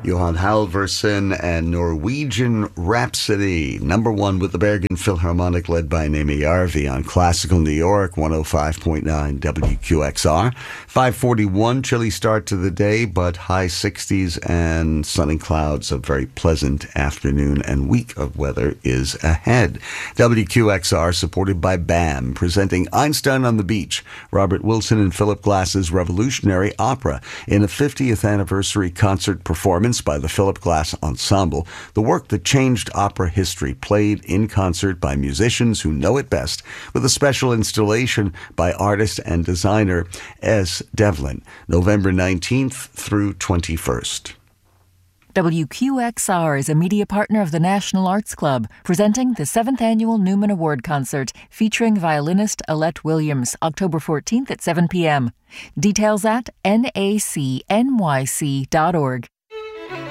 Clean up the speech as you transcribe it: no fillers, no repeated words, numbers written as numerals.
Johan Halvorsen and Norwegian Rhapsody. Number one with the Bergen Philharmonic led by Naomi Järvi on Classical New York, 105.9 WQXR. 5:41, chilly start to the day, but high 60s and sunny clouds. A very pleasant afternoon and week of weather is ahead. WQXR supported by BAM, presenting Einstein on the Beach, Robert Wilson and Philip Glass's revolutionary opera in a 50th anniversary concert performance by the Philip Glass Ensemble, the work that changed opera history, played in concert by musicians who know it best, with a special installation by artist and designer S. Devlin, November 19th through 21st. WQXR is a media partner of the National Arts Club, presenting the 7th Annual Newman Award Concert featuring violinist Alette Williams, October 14th at 7 p.m. Details at nacnyc.org.